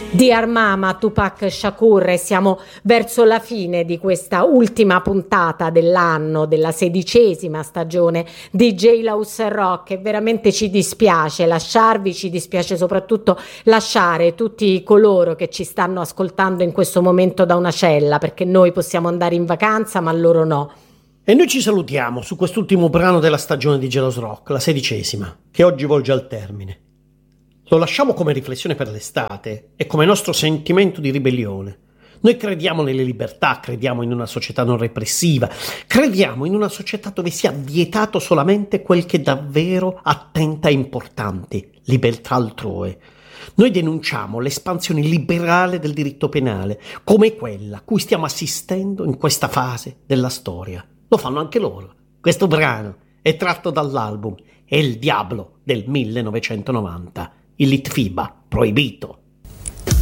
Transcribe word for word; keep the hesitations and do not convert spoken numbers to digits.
Dear Mama, Tupac Shakur, e siamo verso la fine di questa ultima puntata dell'anno, della sedicesima stagione di Jailhouse Rock, e veramente ci dispiace lasciarvi, ci dispiace soprattutto lasciare tutti coloro che ci stanno ascoltando in questo momento da una cella, perché noi possiamo andare in vacanza ma loro no. E noi ci salutiamo su quest'ultimo brano della stagione di Jailhouse Rock, la sedicesima, che oggi volge al termine. Lo lasciamo come riflessione per l'estate e come nostro sentimento di ribellione. Noi crediamo nelle libertà, crediamo in una società non repressiva, crediamo in una società dove sia vietato solamente quel che davvero attenta e importante, libertà altrui. Noi denunciamo l'espansione liberale del diritto penale, come quella a cui stiamo assistendo in questa fase della storia. Lo fanno anche loro. Questo brano è tratto dall'album El Diablo del millenovecentonovanta. Il Litfiba, proibito.